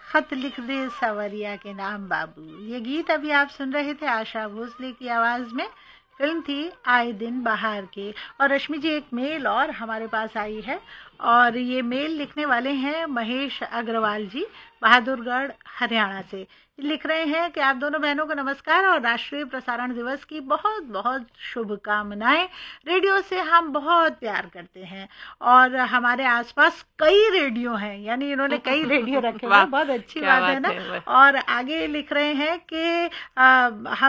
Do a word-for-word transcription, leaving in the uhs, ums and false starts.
खत लिख दे सवरिया के नाम बाबू। ये गीत अभी आप सुन रहे थे आशा भोसले की आवाज में। फिल्म थी आए दिन बाहर के। और रश्मि जी, एक मेल और हमारे पास आई है, और ये मेल लिखने वाले हैं महेश अग्रवाल जी, बहादुरगढ़ हरियाणा से। लिख रहे हैं कि आप दोनों बहनों को नमस्कार और राष्ट्रीय प्रसारण दिवस की बहुत बहुत शुभकामनाएं। रेडियो से हम बहुत प्यार करते हैं और हमारे आसपास कई रेडियो हैं, यानी इन्होंने कई रेडियो रखे हुए हैं। बहुत अच्छी क्या बात है बात ना। है। और आगे लिख रहे हैं कि आ, हम